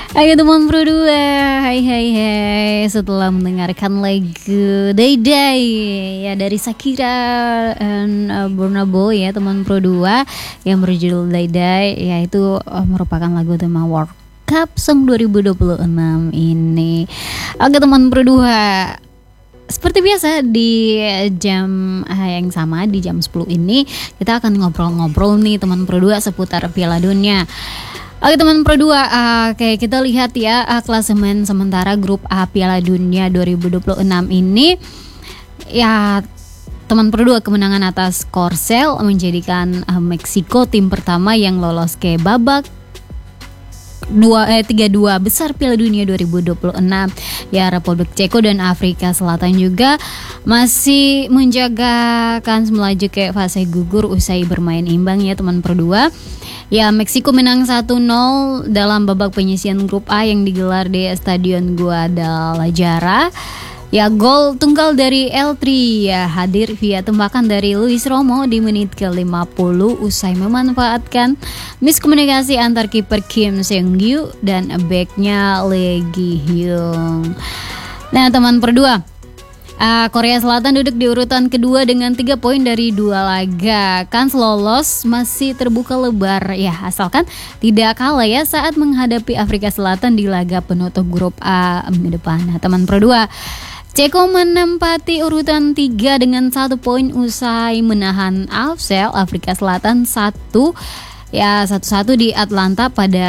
Ayo teman Pro 2, hai. Setelah mendengarkan lagu Day Day ya dari Shakira dan Burna Boy ya teman Pro 2 yang berjudul Day Day, yaitu merupakan lagu tema World Cup Song 2026 ini. Oke teman Pro 2, seperti biasa di jam yang sama di jam 10 ini kita akan ngobrol-ngobrol nih teman Pro 2 seputar Piala Dunia. Oke teman Pro 2, kita lihat ya klasemen sementara grup A Piala Dunia 2026 ini. Ya teman Pro 2, kemenangan atas Korsel menjadikan Meksiko tim pertama yang lolos ke babak 32 besar Piala Dunia 2026. Ya Republik Ceko dan Afrika Selatan juga masih menjaga kans melaju ke fase gugur usai bermain imbang ya teman Pro 2. Ya Meksiko menang 1-0 dalam babak penyisian grup A yang digelar di Stadion Guadalajara. Ya gol tunggal dari L3 ya hadir via tembakan dari Luis Romo di menit ke-50 usai memanfaatkan miskomunikasi antar kiper Kim Seung-gyu dan beknya Lee Gi-hyung. Nah teman Pro 2, Korea Selatan duduk di urutan kedua dengan 3 poin dari 2 laga. Kans lolos masih terbuka lebar ya, asalkan tidak kalah ya saat menghadapi Afrika Selatan di laga penutup grup A minggu depan. Nah, teman Pro 2, Ceko menempati urutan 3 dengan 1 poin usai menahan AFC Afrika Selatan 1-1 di Atlanta pada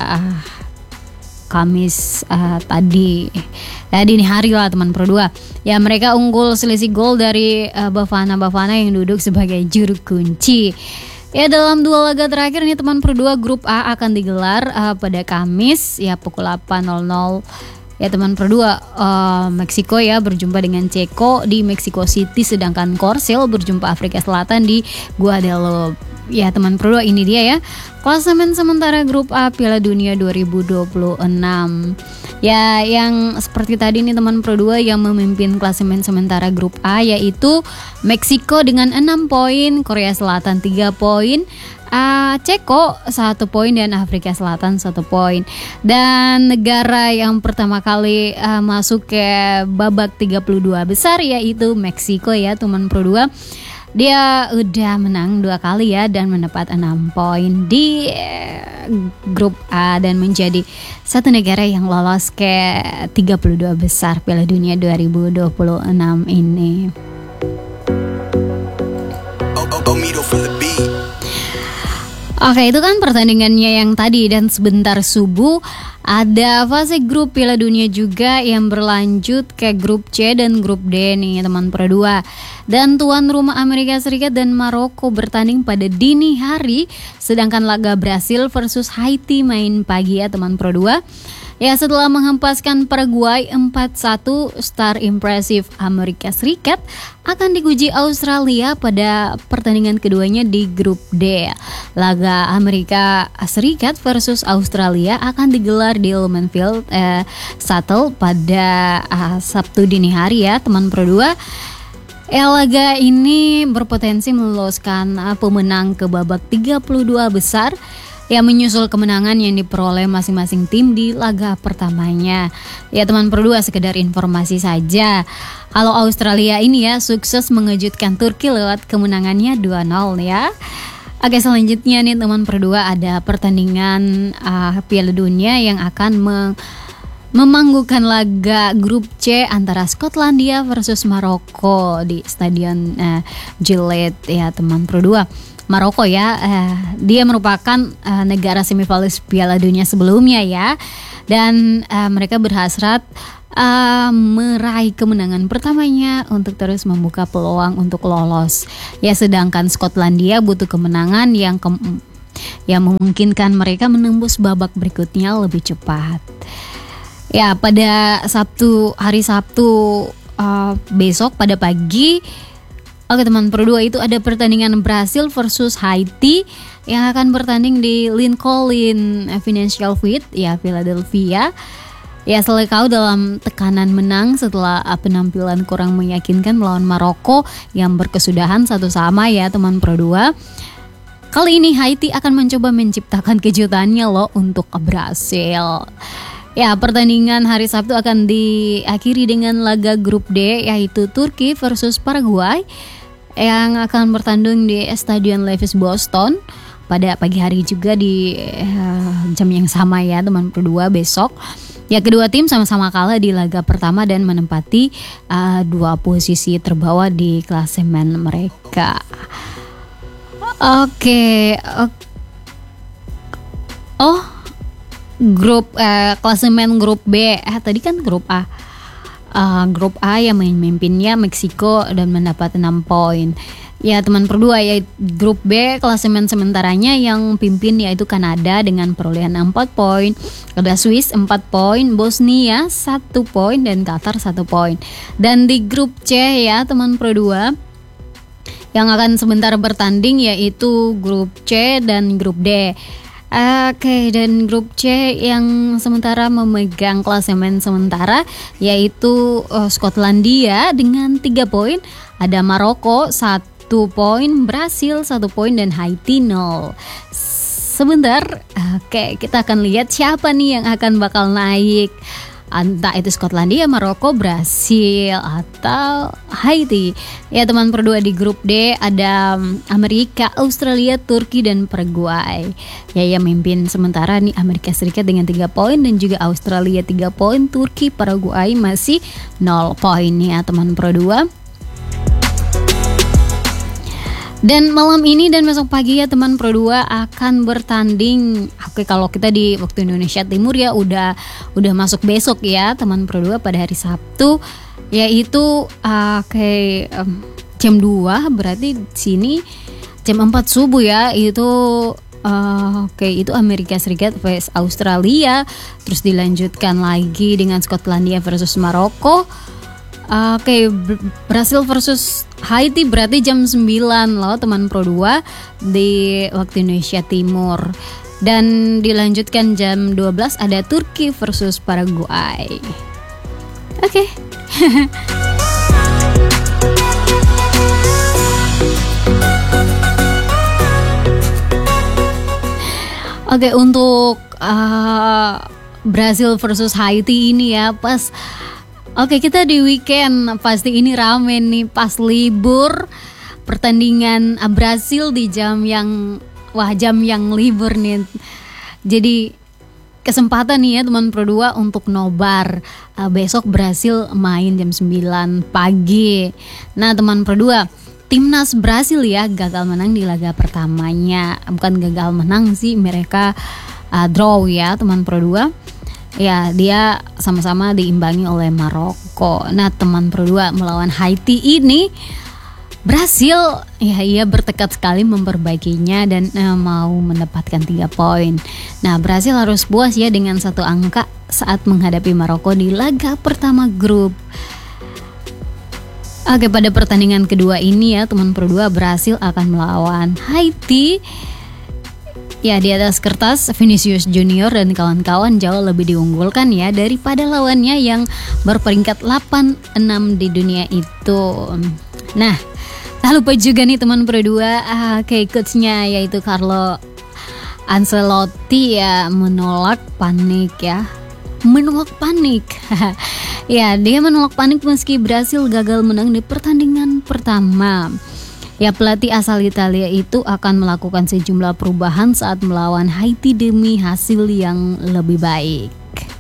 Kamis tadi dini hari lah teman Pro 2. Ya mereka unggul selisih gol dari Bafana yang duduk sebagai juru kunci. Ya dalam 2 laga terakhir nih teman Pro 2, grup A akan digelar pada Kamis ya pukul 8.00. Ya teman Pro 2, Meksiko ya berjumpa dengan Ceko di Mexico City, sedangkan Korsel berjumpa Afrika Selatan di Guadeloupe. Ya teman Pro 2, ini dia ya klasemen sementara grup A Piala Dunia 2026. Ya yang seperti tadi nih teman Pro 2, yang memimpin klasemen sementara grup A yaitu Meksiko dengan 6 poin, Korea Selatan 3 poin, Ceko 1 poin dan Afrika Selatan 1 poin. Dan negara yang pertama kali masuk ke babak 32 besar yaitu Meksiko ya teman Pro 2. Dia udah menang 2 kali ya dan mendapat 6 poin di grup A dan menjadi satu negara yang lolos ke 32 besar Piala Dunia 2026 ini. Oke, itu kan pertandingannya yang tadi, dan sebentar subuh ada fase grup Piala Dunia juga yang berlanjut ke grup C dan grup D nih teman Pro 2. Dan tuan rumah Amerika Serikat dan Maroko bertanding pada dini hari, sedangkan laga Brasil versus Haiti main pagi ya teman Pro 2. Ya setelah menghempaskan Paraguay 4-1, star impresif Amerika Serikat akan diuji Australia pada pertandingan keduanya di grup D. Laga Amerika Serikat versus Australia akan digelar di Lumenfield Shuttle pada Sabtu dini hari ya teman Pro 2. Laga ini berpotensi meloloskan pemenang ke babak 32 besar yang menyusul kemenangan yang diperoleh masing-masing tim di laga pertamanya. Ya teman Pro 2, sekedar informasi saja. Kalau Australia ini ya sukses mengejutkan Turki lewat kemenangannya 2-0 ya. Oke, selanjutnya nih teman Pro 2, ada pertandingan Piala Dunia yang akan memanggukan laga grup C antara Skotlandia versus Maroko di Stadion Gillette ya teman Pro 2. Maroko ya, dia merupakan negara semifinalis Piala Dunia sebelumnya ya, dan mereka berhasrat meraih kemenangan pertamanya untuk terus membuka peluang untuk lolos. Ya sedangkan Skotlandia butuh kemenangan yang memungkinkan mereka menembus babak berikutnya lebih cepat. Ya pada hari Sabtu besok pada pagi, oke teman Pro 2, itu ada pertandingan Brasil versus Haiti yang akan bertanding di Lincoln Financial Field ya Philadelphia. Ya Selekau dalam tekanan menang setelah penampilan kurang meyakinkan melawan Maroko yang berkesudahan 1-1 ya teman Pro 2. Kali ini Haiti akan mencoba menciptakan kejutannya loh untuk Brasil. Ya, pertandingan hari Sabtu akan diakhiri dengan laga grup D, yaitu Turki versus Paraguay yang akan bertanding di Stadion Levi's Boston pada pagi hari juga di jam yang sama ya teman berdua besok. Ya, kedua tim sama-sama kalah di laga pertama dan menempati dua posisi terbawah di klasemen mereka. Oke. Klasemen grup B. Tadi kan grup A. Grup A yang memimpinnya Meksiko dan mendapat 6 poin. Ya teman berdua, ya grup B klasemen sementaranya yang pimpin yaitu Kanada dengan perolehan 4 poin, ada Swiss 4 poin, Bosnia 1 poin dan Qatar 1 poin. Dan di grup C ya teman berdua yang akan sebentar bertanding yaitu grup C dan grup D. Oke, dan grup C yang sementara memegang klasemen sementara yaitu Skotlandia dengan 3 poin, ada Maroko 1 poin, Brasil 1 poin dan Haiti 0. Sebentar, oke, kita akan lihat siapa nih yang akan bakal naik. Entah itu Skotlandia, Maroko, Brasil atau Haiti. Ya teman berdua, di grup D ada Amerika, Australia, Turki dan Paraguay. Ya yang memimpin sementara nih Amerika Serikat dengan 3 poin dan juga Australia 3 poin, Turki, Paraguay masih 0 poin ya teman berdua. Dan malam ini dan besok pagi ya teman Pro 2 akan bertanding. Oke, kalau kita di waktu Indonesia Timur ya udah masuk besok ya teman Pro 2 pada hari Sabtu, yaitu jam 2, berarti di sini jam 4 subuh ya, itu itu Amerika Serikat vs Australia, terus dilanjutkan lagi dengan Skotlandia versus Maroko. Brasil versus Haiti berarti jam 9 loh teman Pro 2 di waktu Indonesia Timur. Dan dilanjutkan jam 12 ada Turki versus Paraguay. Oke. Oke, untuk Brasil versus Haiti ini ya Oke, kita di weekend pasti ini rame nih pas libur, pertandingan Brasil di jam yang libur nih. Jadi kesempatan nih ya teman Pro 2 untuk nobar. Besok Brasil main jam 9 pagi. Nah teman Pro 2, timnas Brasil ya gagal menang di laga pertamanya. Bukan gagal menang sih, mereka draw ya teman Pro 2. Ya, dia sama-sama diimbangi oleh Maroko. Nah, teman Pro 2 melawan Haiti ini Brasil ya ia bertekad sekali memperbaikinya dan mau mendapatkan 3 poin. Nah, Brasil harus puas ya dengan 1 angka saat menghadapi Maroko di laga pertama grup. Oke, pada pertandingan kedua ini ya teman Pro 2 Brasil akan melawan Haiti. Ya, di atas kertas Vinicius Junior dan kawan-kawan jauh lebih diunggulkan ya daripada lawannya yang berperingkat 86 di dunia itu. Nah, tak lupa juga nih teman Pro 2, coachnya yaitu Carlo Ancelotti ya menolak panik. Ya, dia menolak panik meski Brasil gagal menang di pertandingan pertama. Ya, pelatih asal Italia itu akan melakukan sejumlah perubahan saat melawan Haiti demi hasil yang lebih baik.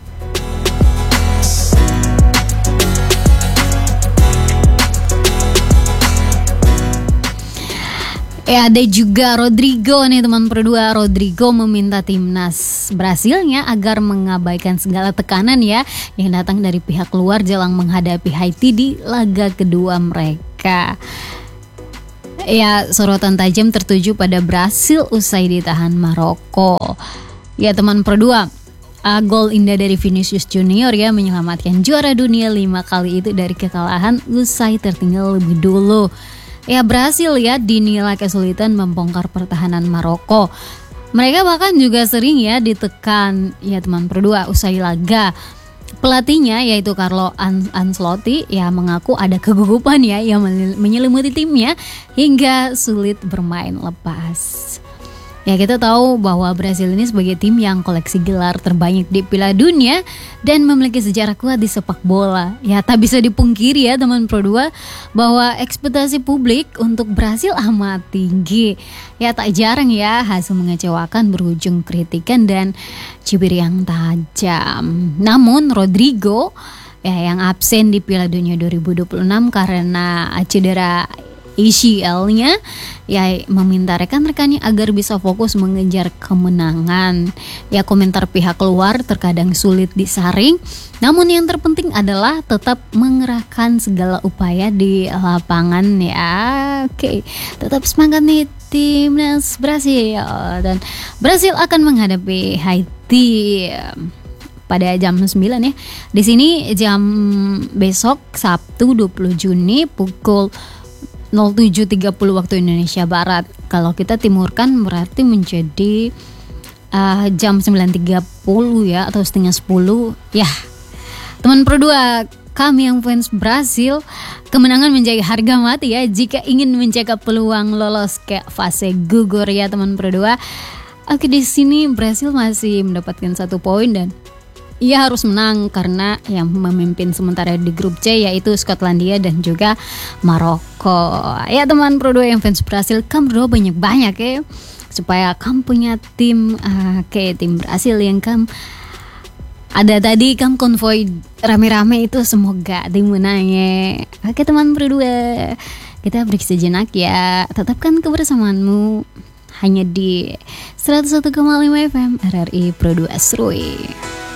Ya, ada juga Rodrigo nih teman Pro 2. Rodrigo meminta timnas Brasilnya agar mengabaikan segala tekanan ya yang datang dari pihak luar jelang menghadapi Haiti di laga kedua mereka. Ya, sorotan tajam tertuju pada Brasil usai ditahan Maroko. Ya teman Pro 2, gol indah dari Vinicius Junior ya menyelamatkan juara dunia 5 kali itu dari kekalahan usai tertinggal lebih dulu. Ya, Brasil ya dinilai kesulitan membongkar pertahanan Maroko. Mereka bahkan juga sering ya ditekan ya teman Pro 2 usai laga. Pelatihnya yaitu Carlo Ancelotti ya mengaku ada kegugupan ya yang menyelimuti timnya hingga sulit bermain lepas. Ya kita tahu bahwa Brasil ini sebagai tim yang koleksi gelar terbanyak di Piala Dunia dan memiliki sejarah kuat di sepak bola. Ya tak bisa dipungkiri ya teman Pro 2 bahwa ekspektasi publik untuk Brasil amat tinggi. Ya tak jarang ya hasil mengecewakan berujung kritikan dan cibir yang tajam. Namun Rodrigo ya yang absen di Piala Dunia 2026 karena cedera ACL-nya ya meminta rekan-rekannya agar bisa fokus mengejar kemenangan. Ya komentar pihak luar terkadang sulit disaring, namun yang terpenting adalah tetap mengerahkan segala upaya di lapangan ya. Oke, tetap semangat nih timnas Brasil, dan Brasil akan menghadapi Haiti pada jam 9 ya. Di sini jam besok Sabtu 20 Juni pukul 07.30 waktu Indonesia Barat. Kalau kita timurkan berarti menjadi jam 9.30 ya atau setengah 10 ya. Teman Pro 2, kami yang fans Brasil, kemenangan menjadi harga mati ya jika ingin menjaga peluang lolos ke fase gugur ya teman Pro 2. Oke, di sini Brasil masih mendapatkan 1 poin dan ia harus menang karena yang memimpin sementara di grup C yaitu Skotlandia dan juga Maroko. Ya teman Pro 2 yang fans Brasil, kamu berdoa banyak-banyak ya supaya kamu punya tim kayak tim Brasil yang kamu ada tadi kamu konvoy rame-rame itu semoga tim menangnya. Oke teman Pro 2, kita break sejenak ya. Tetapkan kebersamaanmu hanya di 101,5 FM RRI Pro 2 Serui.